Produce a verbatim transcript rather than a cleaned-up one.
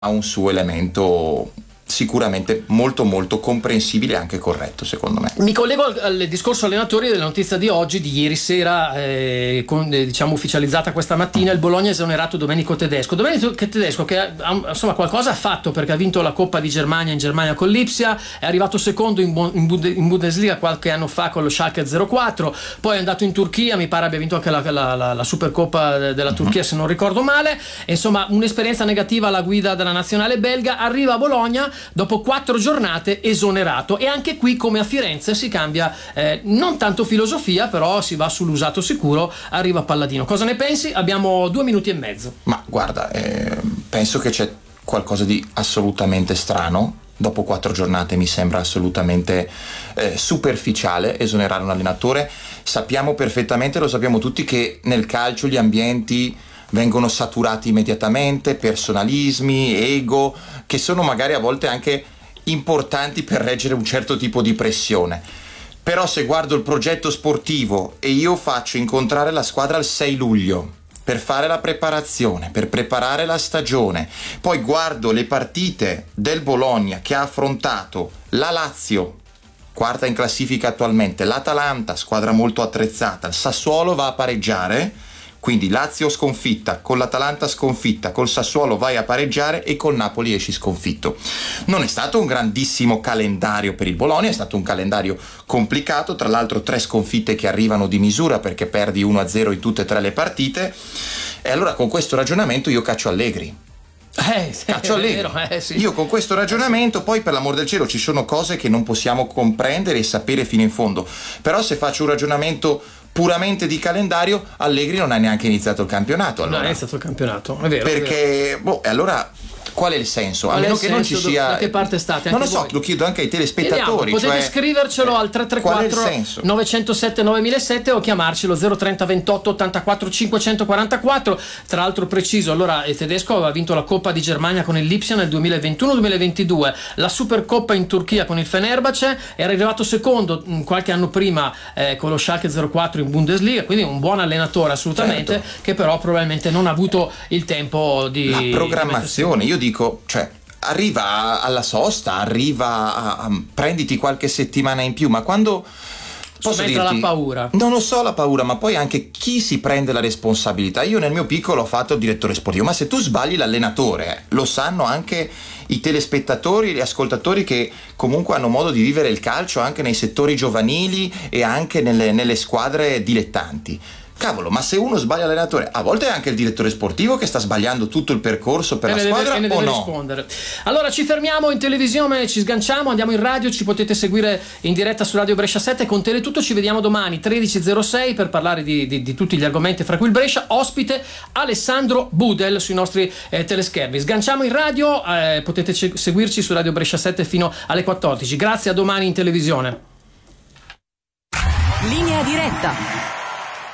ha un suo elemento sicuramente molto molto comprensibile e anche corretto, secondo me. Mi collego al, al discorso allenatori della notizia di oggi, di ieri sera, eh, con, eh, diciamo ufficializzata questa mattina. Il Bologna ha esonerato Domenico Tedesco. Domenico Tedesco che ha, insomma qualcosa ha fatto, perché ha vinto la Coppa di Germania in Germania con l'Ipsia, è arrivato secondo in, in, in Bundesliga qualche anno fa con lo Schalke zero quattro, poi è andato in Turchia, mi pare abbia vinto anche la, la, la, la Supercoppa della Turchia, uh-huh. se non ricordo male. E, insomma, un'esperienza negativa alla guida della nazionale belga. Arriva a Bologna dopo quattro giornate esonerato, e anche qui come a Firenze si cambia eh, non tanto filosofia, però si va sull'usato sicuro. Arriva Palladino. Cosa ne pensi? Abbiamo due minuti e mezzo. Ma guarda, eh, penso che c'è qualcosa di assolutamente strano. Dopo quattro giornate mi sembra assolutamente eh, superficiale esonerare un allenatore. Sappiamo perfettamente, lo sappiamo tutti, che nel calcio gli ambienti vengono saturati immediatamente, personalismi, ego, che sono magari a volte anche importanti per reggere un certo tipo di pressione. Però se guardo il progetto sportivo e io faccio incontrare la squadra il sei luglio per fare la preparazione, per preparare la stagione, poi guardo le partite del Bologna che ha affrontato la Lazio, quarta in classifica attualmente, l'Atalanta, squadra molto attrezzata, il Sassuolo va a pareggiare. Quindi Lazio sconfitta, con l'Atalanta sconfitta, col Sassuolo vai a pareggiare e col Napoli esci sconfitto. Non è stato un grandissimo calendario per il Bologna, è stato un calendario complicato, tra l'altro tre sconfitte che arrivano di misura perché perdi uno a zero in tutte e tre le partite. E allora con questo ragionamento io caccio Allegri. Eh, sì, Caccio Allegri. Vero, eh, sì. Io con questo ragionamento, eh, sì. Poi per l'amor del cielo ci sono cose che non possiamo comprendere e sapere fino in fondo, però se faccio un ragionamento puramente di calendario, Allegri non ha neanche iniziato il campionato. Allora. Non è iniziato il campionato, è vero. Perché, è vero. boh, allora qual è il senso? Qual a meno che non ci sia. Da che parte state? Non lo anche so, voi? lo chiedo anche ai telespettatori. Chiediamo, potete cioè, scrivercelo al tre tre quattro nove zero sette nove zero zero sette o chiamarcelo zero trenta ventotto ottantaquattro cinquecentoquarantaquattro. Tra l'altro preciso, allora il tedesco aveva vinto la Coppa di Germania con il Lipsia nel duemilaventuno duemilaventidue, la Supercoppa in Turchia con il Fenerbahce, era arrivato secondo qualche anno prima eh, con lo Schalke zero quattro in Bundesliga, quindi un buon allenatore assolutamente, certo. Che però probabilmente non ha avuto il tempo di la programmazione. Io dico, cioè arriva alla sosta, arriva a, a prenditi qualche settimana in più, ma quando posso dirti, la paura. Non lo so la paura, ma poi anche chi si prende la responsabilità. Io nel mio piccolo ho fatto il direttore sportivo, ma se tu sbagli l'allenatore, lo sanno anche i telespettatori, gli ascoltatori che comunque hanno modo di vivere il calcio anche nei settori giovanili e anche nelle, nelle squadre dilettanti. Cavolo, ma se uno sbaglia l'allenatore, a volte è anche il direttore sportivo che sta sbagliando tutto il percorso per e la deve, squadra e ne deve o no? rispondere. Allora ci fermiamo in televisione, ci sganciamo, andiamo in radio, ci potete seguire in diretta su Radio Brescia sette con Teletutto. Ci vediamo domani tredici e zero sei per parlare di, di, di tutti gli argomenti, fra cui il Brescia. Ospite Alessandro Budel sui nostri eh, teleschermi. Sganciamo in radio, eh, potete ce- seguirci su Radio Brescia sette fino alle quattordici. Grazie, a domani in televisione. Linea diretta.